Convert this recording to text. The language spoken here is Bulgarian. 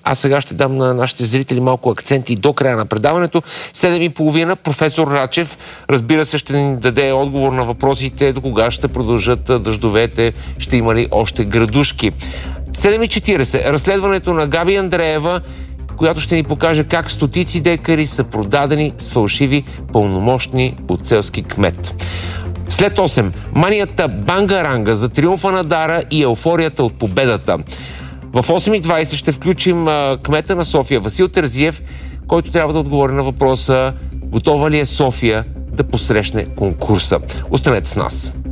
Аз сега ще дам на нашите зрители малко акценти до края на предаването. 7:30 професор Рачев, разбира се, ще ни даде отговор на въпросите до кога ще продължат дъждовете, ще има ли още градушки. 7:40 разследването на Габи Андреева, която ще ни покаже как стотици декари са продадени с фалшиви пълномощни от селски кмет. След 8 манията бангаранга за триумфа на Дара и еуфорията от победата. В 8:20 ще включим кмета на София Васил Терзиев, който трябва да отговори на въпроса: готова ли е София да посрещне конкурса? Останете с нас.